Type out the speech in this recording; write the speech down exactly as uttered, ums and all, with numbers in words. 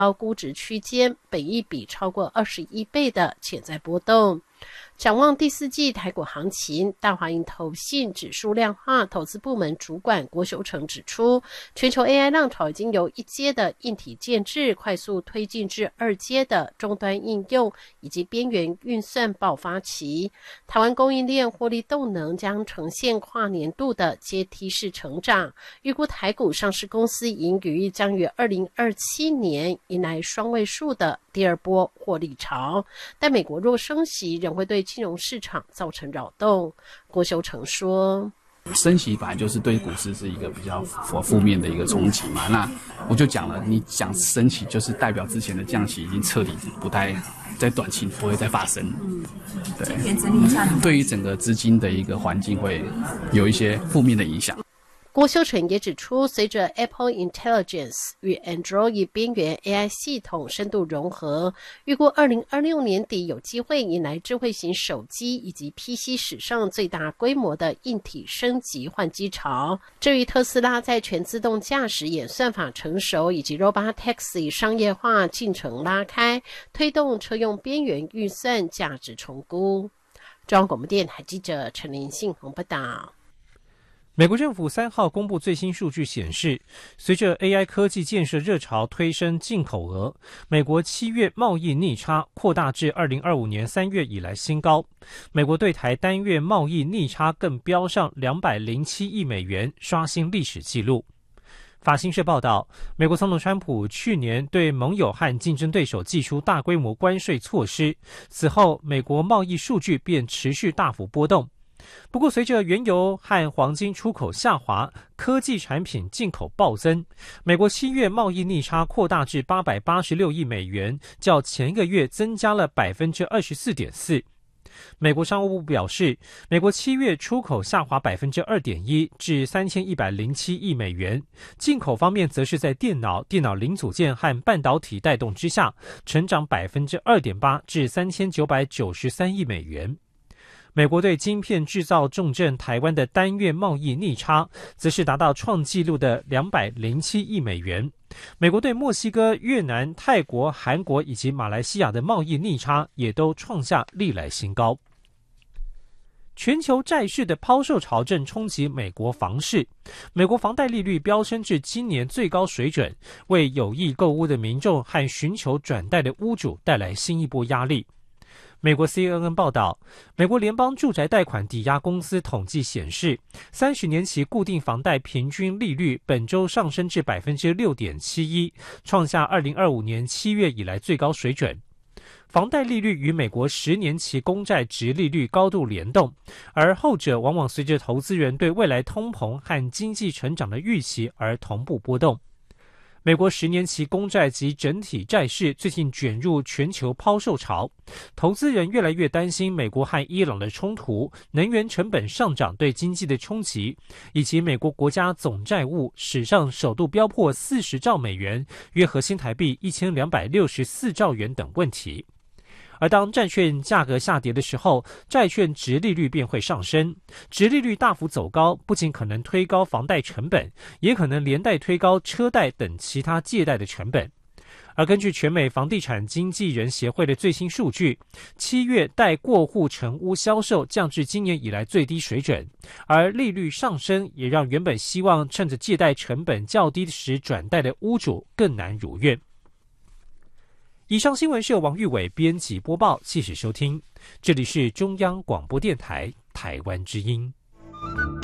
高估值区间，本益比超过二十一倍的潜在波动。展望第四季台股行情，大华银投信指数量化投资部门主管郭修成指出，全球 A I 浪潮已经由一阶的硬体建制快速推进至二阶的终端应用以及边缘运算爆发期，台湾供应链获利动能将呈现跨年度的阶梯式成长，预估台股上市公司盈余将于二零二七年迎来双位数的第二波获利潮，但美国若升息仍会对金融市场造成扰动。郭修成说， 升息本来就是对股市是一个比较负面的一个冲击嘛，那我就讲了，你讲升息就是代表之前的降息已经彻底不太在短期不会再发生。嗯，对，今天整理一下，对于整个资金的一个环境会有一些负面的影响。 郭修成也指出，随着 Apple Intelligence 与 Android 边缘 A I 系统深度融合，预估二零二六年底有机会迎来智慧型手机以及 P C 史上最大规模的硬体升级换机潮。至于特斯拉在全自动驾驶演算法成熟以及 Robotaxi 商业化进程拉开，推动车用边缘运算价值重估。中央广播电台记者陈林信鸿报道。 美国政府三号公布最新数据显示，随着 A I 科技建设热潮推升进口额，美国七月贸易逆差扩大至二零二五年三月以来新高。美国对台单月贸易逆差更飙上两百零七亿美元，刷新历史纪录。法新社报道，美国总统川普去年对盟友和竞争对手祭出大规模关税措施，此后美国贸易数据便持续大幅波动。不过，随着原油和黄金出口下滑，科技产品进口暴增，美国七月贸易逆差扩大至八百八十六亿美元，较前一个月增加了 百分之二十四点四。美国商务部表示，美国七月出口下滑 百分之二点一 至三千一百零七亿美元，进口方面则是在电脑、电脑零组件和半导体带动之下，成长 百分之二点八 至三千九百九十三亿美元。美国对晶片制造重镇台湾的单月贸易逆差，则是达到创纪录的两百零七亿美元。美国对墨西哥、越南、泰国、韩国以及马来西亚的贸易逆差也都创下历来新高。全球债市的抛售潮正冲击美国房市，美国房贷利率飙升至今年最高水准，为有意购屋的民众和寻求转贷的屋主带来新一波压力。美国 C N N 报道，美国联邦住宅贷款抵押公司统计显示，三十年期固定房贷平均利率本周上升至 百分之六点七一， 创下二零二五年七月以来最高水准。房贷利率与美国十年期公债殖利率高度联动，而后者往往随着投资人对未来通膨和经济成长的预期而同步波动。美国十年期公债及整体债市最近卷入全球抛售潮，投资人越来越担心美国和伊朗的冲突、能源成本上涨对经济的冲击，以及美国国家总债务史上首度飙破四十兆美元，约合新台币一千两百六十四兆元等问题。而当债券价格下跌的时候，债券殖利率便会上升，殖利率大幅走高，不仅可能推高房贷成本，也可能连带推高车贷等其他借贷的成本。而根据全美房地产经纪人协会的最新数据，七月待过户成屋销售降至今年以来最低水准，而利率上升也让原本希望趁着借贷成本较低时转贷的屋主更难如愿。以上新闻是由王玉伟编辑播报，谢谢收听，这里是中央广播电台台湾之音。